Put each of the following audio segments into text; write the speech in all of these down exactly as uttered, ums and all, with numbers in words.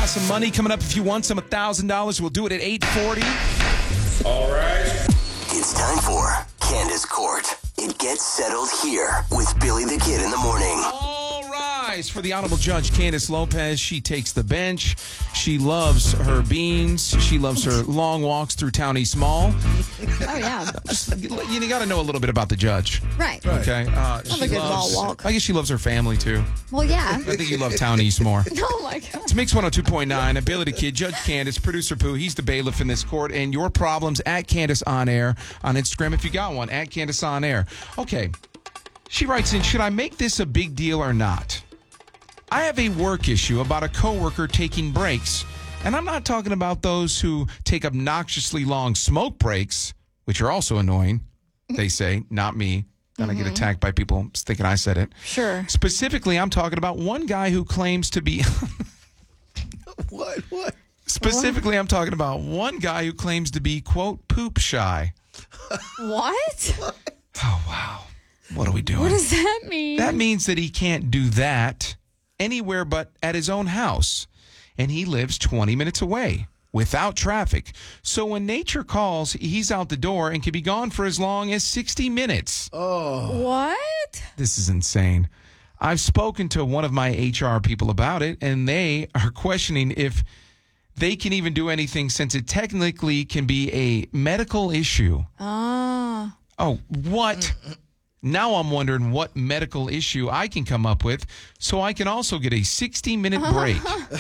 some money coming up if you want some, one thousand dollars. We'll do it at eight forty. All right. It's time for Candace Court. It gets settled here with Billy the Kid in the morning. All rise for the Honorable Judge Candace Lopez. She takes the bench. She loves her beans. She loves her long walks through Town East Mall. Oh, yeah. You got to know a little bit about the judge. Right. Okay. Uh, Love a good loves, mall walk. I guess she loves her family, too. Well, yeah. I think you love Town East more. Oh, my God. It's Mix one oh two point nine. And Billy the Kid, Judge Candace, Producer Pooh. He's the bailiff in this court. And your problems at Candace On Air on Instagram, if you got one, at Candace On Air. Okay. She writes in, should I make this a big deal or not? I have a work issue about a coworker taking breaks. And I'm not talking about those who take obnoxiously long smoke breaks, which are also annoying, they say, not me. Then mm-hmm. I get attacked by people thinking I said it. Sure. Specifically, I'm talking about one guy who claims to be... What? What? Specifically, I'm talking about one guy who claims to be, quote, poop shy. What? Oh, wow. What are we doing? What does that mean? That means that he can't do that anywhere but at his own house. And he lives twenty minutes away without traffic. So when nature calls, he's out the door and can be gone for as long as sixty minutes. Oh. What? This is insane. I've spoken to one of my H R people about it, and they are questioning if they can even do anything since it technically can be a medical issue. Ah. Oh, what? Now I'm wondering what medical issue I can come up with so I can also get a sixty-minute break.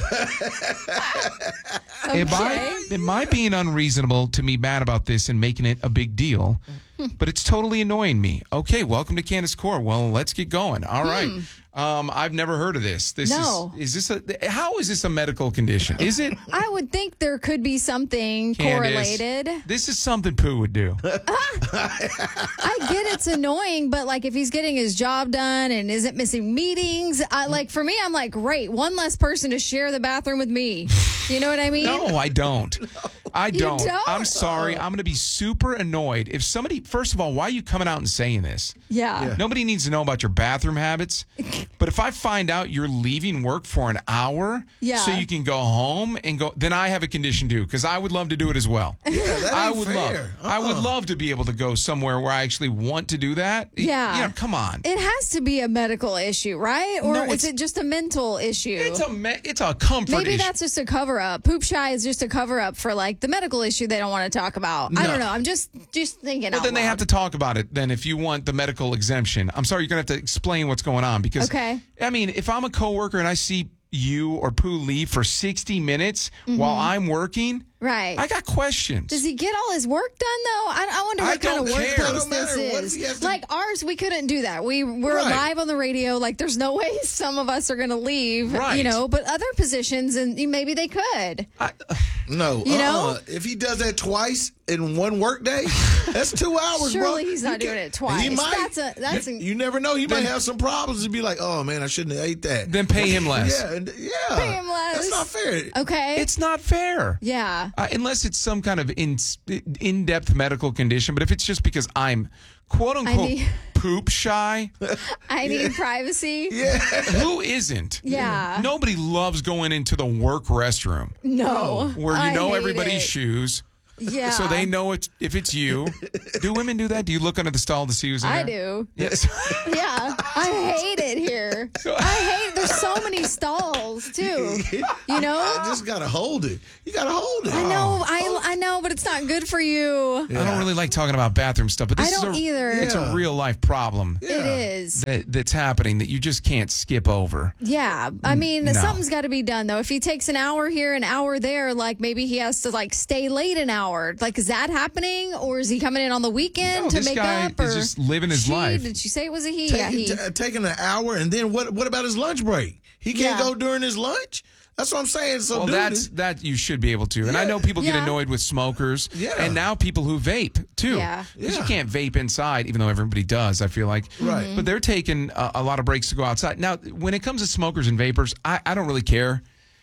Okay. Am I, am I being unreasonable to be mad about this and making it a big deal? But it's totally annoying me. Okay, welcome to Candace Court. Well, let's get going. All right. Hmm. Um, I've never heard of this. This No. is is this a how is this a medical condition? Is it? I would think there could be something Candace, correlated. This is something Pooh would do. I get it's annoying, but like if he's getting his job done and isn't missing meetings, I like for me, I'm like, great, one less person to share the bathroom with me. You know what I mean? No, I don't. I You don't. don't? I'm sorry. I'm going to be super annoyed. If somebody, first of all, why are you coming out and saying this? Yeah. Yeah. Nobody needs to know about your bathroom habits. But if I find out you're leaving work for an hour Yeah. so you can go home and go, then I have a condition too, because I would love to do it as well. Yeah, that I ain't would fair. love. Uh-uh. I would love to be able to go somewhere where I actually want to do that. Yeah. You know, come on. It has to be a medical issue, right? Or No, is it's- it just a mental issue? It's a me- it's a comfort Maybe issue. that's just a cover up. Poop shy is just a cover up for like the medical issue they don't want to talk about. I No. don't know. I'm just just thinking. Well, out then they loud. have to talk about it. Then, if you want the medical exemption, I'm sorry, you're gonna have to explain what's going on because. Okay. I mean, if I'm a coworker and I see you or Pooh leave for sixty minutes while I'm working, Right. I got questions. Does he get all his work done though? I, I wonder I what kind don't of care. workplace It this don't matter. What if is. he has to- Like ours, we couldn't do that. We we're Right. live on the radio. Like there's no way some of us are going to leave. Right. You know, but other positions and maybe they could. No. You know? uh-uh. If he does that twice in one work day, that's two hours, bro. Surely he's not You doing can- it twice. He might. That's a- that's you, a- you never know. He might Then- have some problems and be like, oh, man, I shouldn't have ate that. Then pay him less. Yeah. And, yeah. Pay him less. That's not fair. Okay. It's not fair. yeah. Uh, unless it's some kind of in, in-depth medical condition. But if it's just because I'm quote unquote need- poop shy, I need privacy. Yeah. who isn't? Yeah. Nobody loves going into the work restroom No. where you I know hate everybody's it. shoes. Yeah. So they know it's, if it's you. Do women do that? Do you look under the stall to see who's in I there? do. Yes. Yeah. I hate it here. I hate there's so many stalls too. You know? I just got to hold it. You got to hold it. I know, I, I know, but it's not good for you. I don't really like talking about bathroom stuff, but this I is don't a, either. It's Yeah. a real life problem It is. that, that's happening that you just can't skip over. Yeah. I mean, no. something's got to be done though. If he takes an hour here, an hour there, like maybe he has to like stay late an hour. Like, is that happening? Or is he coming in on the weekend No, to this make guy up? is Or just living his she? life. Did she say it was a he? Take- yeah, he. t- taking an hour, and then what? What about his lunch break? He can't Yeah. go during his lunch. That's what I'm saying. So, Well, dude, that's that you should be able to. And I Yeah. know people get Yeah. annoyed with smokers. Yeah. And now people who vape, too. Yeah. Because you Yeah. can't vape inside, even though everybody does, I feel like. Right. Mm-hmm. But they're taking a, a lot of breaks to go outside. Now, when it comes to smokers and vapors, I, I don't really care.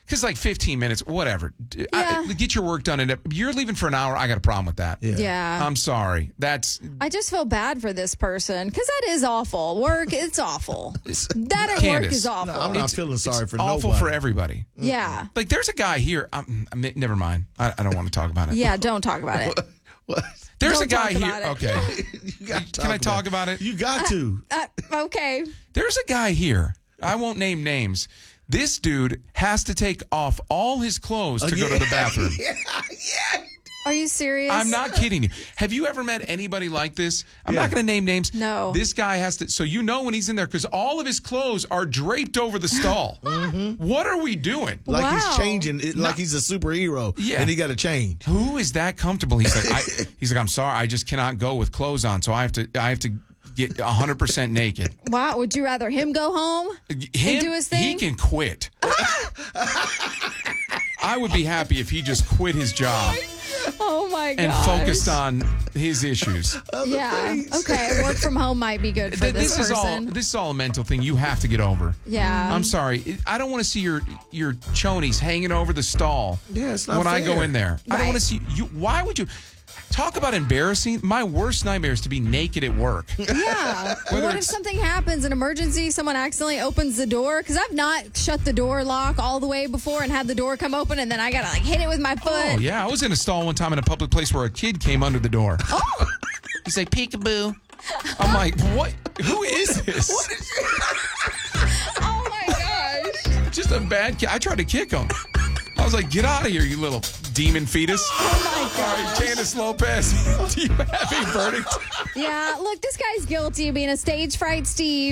Because like fifteen minutes, whatever. Yeah. I, get your work done. And you're leaving for an hour. I got a problem with that. Yeah. Yeah. I'm sorry. That's I just feel bad for this person because that is awful. Work, it's awful. That at Candace, work is awful. No, I'm not It's- feeling sorry it's for awful nobody. for everybody. Yeah. Like there's a guy here. Um, I mean, never mind. I, I don't want to talk about it. Yeah, don't talk about it. What? There's Don't a guy talk here. about it. Okay. You got to Can I talk about it? You got to. Uh, okay. There's a guy here. I won't name names. This dude has to take off all his clothes to go to the bathroom. yeah, yeah. Are you serious? I'm not kidding you. Have you ever met anybody like this? I'm Yeah. not going to name names. No. This guy has to. So you know when he's in there because all of his clothes are draped over the stall. What are we doing? Like Wow. he's changing, it, like he's a superhero. Yeah. And he got to change. Who is that comfortable? He's like, I, he's like, I'm sorry, I just cannot go with clothes on, so I have to, I have to get one hundred percent naked. Wow. Would you rather him go home Him, and do his he thing? can quit. I would be happy if he just quit his job Oh my god. and focused on his issues. Yeah. Okay. Work from home might be good for Th- this, this is all. person. This is all a mental thing. You have to get over. Yeah. I'm sorry. I don't want to see your your chonies hanging over the stall. Yeah, it's not when I go fair. in there. I don't Right. want to see you. Why would you? Talk about embarrassing. My worst nightmare is to be naked at work. Yeah. Whether What if it's- something happens, an emergency, someone accidentally opens the door? Because I've not shut the door lock all the way before and had the door come open, and then I gotta like hit it with my foot. Oh yeah, I was in a stall one time in a public place where a kid came under the door. Oh. He's like peekaboo. I'm like, what? Who is this? Oh my gosh. Just a bad kid. I tried to kick him. I was like, get out of here, you little demon fetus. Oh my All right, Candace Lopez, do you have a verdict? Yeah. Look, this guy's guilty of being a stage fright, Steve.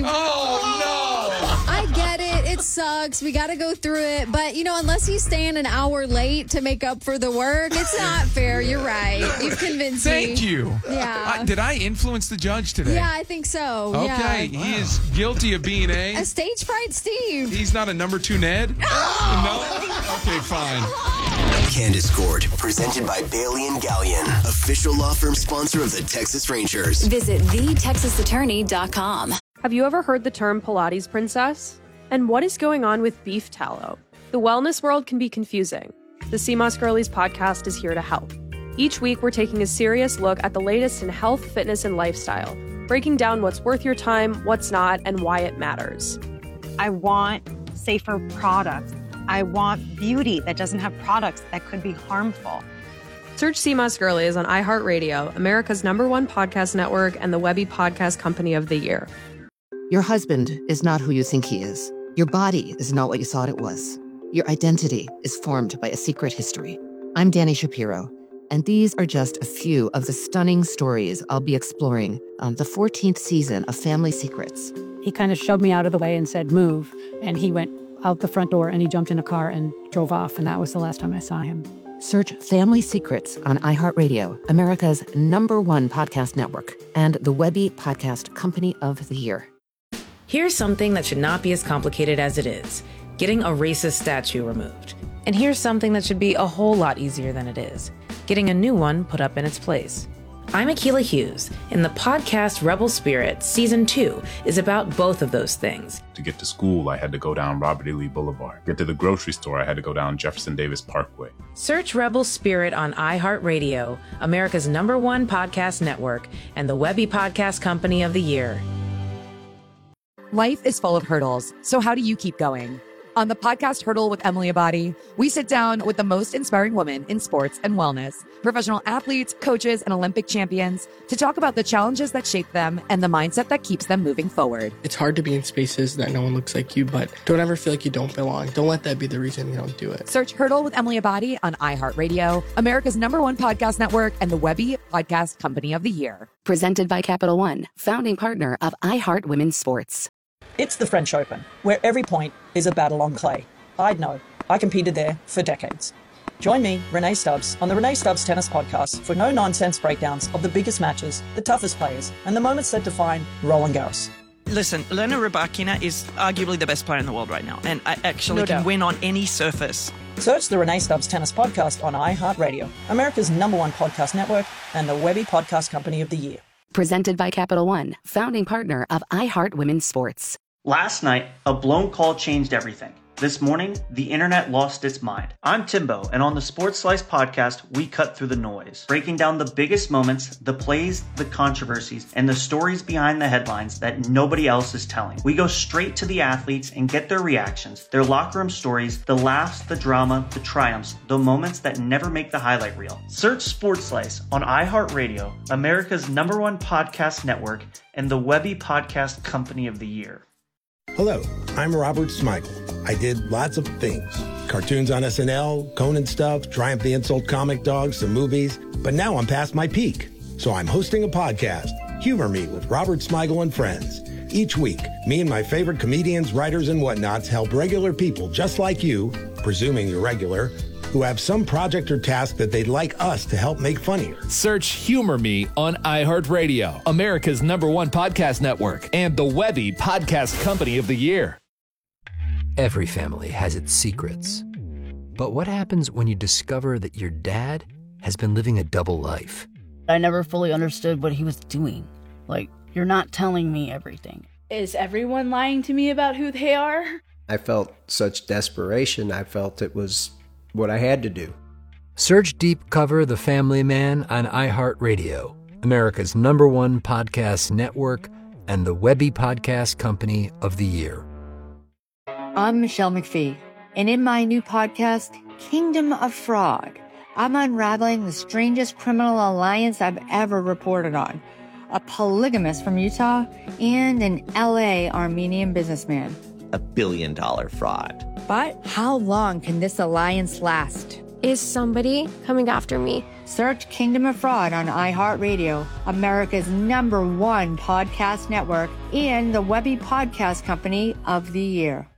Oh I get it. It sucks. We got to go through it. But, you know, unless he's staying an hour late to make up for the work, it's not fair. You're right. You've convinced no! me. Thank you. Yeah. I, did I influence the judge today? Yeah, I think so. Okay, Yeah. he is guilty of being a. A stage fright, Steve. He's not a number two Ned? No? Okay, fine. Candace Court, presented by Bailey and Gallion, official law firm sponsor of the Texas Rangers. Visit the texas attorney dot com. Have you ever heard the term Pilates princess? And what is going on with beef tallow? The wellness world can be confusing. The C M O S Girlies podcast is here to help. Each week, we're taking a serious look at the latest in health, fitness, and lifestyle, breaking down what's worth your time, what's not, and why it matters. I want safer products. I want beauty that doesn't have products that could be harmful. Search C M O S Girlies on iHeartRadio, America's number one podcast network, and the Webby Podcast Company of the Year. Your husband is not who you think he is. Your body is not what you thought it was. Your identity is formed by a secret history. I'm Danny Shapiro, and these are just a few of the stunning stories I'll be exploring on the fourteenth season of Family Secrets. He kind of shoved me out of the way and said, move. And he went out the front door and he jumped in a car and drove off. And that was the last time I saw him. Search Family Secrets on iHeartRadio, America's number one podcast network, and the Webby Podcast Company of the Year. Here's something that should not be as complicated as it is: getting a racist statue removed. And here's something that should be a whole lot easier than it is: getting a new one put up in its place. I'm Akilah Hughes, and the podcast Rebel Spirit Season two is about both of those things. To get to school, I had to go down Robert E. Lee Boulevard. Get to the grocery store, I had to go down Jefferson Davis Parkway. Search Rebel Spirit on iHeartRadio, America's number one podcast network, and the Webby Podcast Company of the Year. Life is full of hurdles, so how do you keep going? On the podcast Hurdle with Emily Abadi, we sit down with the most inspiring women in sports and wellness, professional athletes, coaches, and Olympic champions to talk about the challenges that shape them and the mindset that keeps them moving forward. It's hard to be in spaces that no one looks like you, but don't ever feel like you don't belong. Don't let that be the reason you don't do it. Search Hurdle with Emily Abadi on iHeartRadio, America's number one podcast network, and the Webby Podcast Company of the Year. Presented by Capital One, founding partner of iHeart Women's Sports. It's the French Open, where every point is a battle on clay. I'd know. I competed there for decades. Join me, Renee Stubbs, on the Renee Stubbs Tennis Podcast for no-nonsense breakdowns of the biggest matches, the toughest players, and the moments that define Roland Garros. Listen, Elena Rybakina is arguably the best player in the world right now, and I actually No can doubt. win on any surface. Search the Renee Stubbs Tennis Podcast on iHeartRadio, America's number one podcast network, and the Webby Podcast Company of the Year. Presented by Capital One, founding partner of iHeart Women's Sports. Last night, a blown call changed everything. This morning, the internet lost its mind. I'm Timbo, and on the Sports Slice podcast, we cut through the noise, breaking down the biggest moments, the plays, the controversies, and the stories behind the headlines that nobody else is telling. We go straight to the athletes and get their reactions, their locker room stories, the laughs, the drama, the triumphs, the moments that never make the highlight reel. Search Sports Slice on iHeartRadio, America's number one podcast network, and the Webby Podcast Company of the Year. Hello, I'm Robert Smigel. I did lots of things. Cartoons on S N L, Conan stuff, Triumph the Insult comic dogs, some movies. But now I'm past my peak. So I'm hosting a podcast, Humor Me with Robert Smigel and Friends. Each week, me and my favorite comedians, writers, and whatnots help regular people just like you, presuming you're regular, who have some project or task that they'd like us to help make funnier. Search Humor Me on iHeartRadio, America's number one podcast network, and the Webby Podcast Company of the Year. Every family has its secrets. But what happens when you discover that your dad has been living a double life? I never fully understood what he was doing. Like, you're not telling me everything. Is everyone lying to me about who they are? I felt such desperation. I felt it was what I had to do. Search Deep Cover The Family Man on iHeartRadio, America's number one podcast network, and the Webby Podcast Company of the Year. I'm Michelle McPhee, and in my new podcast, Kingdom of Fraud, I'm unraveling the strangest criminal alliance I've ever reported on. A polygamist from Utah and an L A Armenian businessman. A billion dollar fraud. But how long can this alliance last? Is somebody coming after me? Search Kingdom of Fraud on iHeartRadio, America's number one podcast network, and the Webby Podcast Company of the Year.